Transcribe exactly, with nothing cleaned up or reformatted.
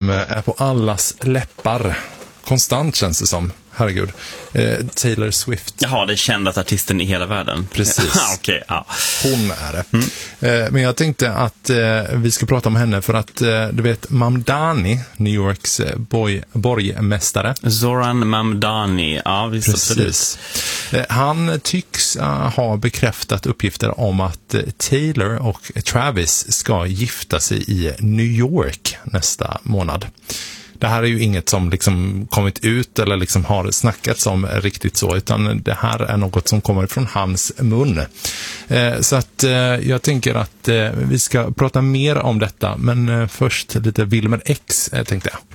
som är på allas läppar. Konstant känns det som. Herregud. Eh, Taylor Swift. Jaha, det är kändat artisten i hela världen. Precis. Okej, ja. Hon är det. Mm. Eh, men jag tänkte att eh, vi ska prata om henne för att eh, du vet Mamdani, New Yorks eh, boy, borgmästare. Zoran Mamdani, ja visst. Precis. Eh, han tycks uh, ha bekräftat uppgifter om att eh, Taylor och Travis ska gifta sig i New York nästa månad. Det här är ju inget som liksom kommit ut eller liksom har snackats om riktigt så, utan det här är något som kommer från hans mun. Eh, så att eh, jag tänker att eh, vi ska prata mer om detta, men eh, först lite Wilmer X eh, tänkte jag.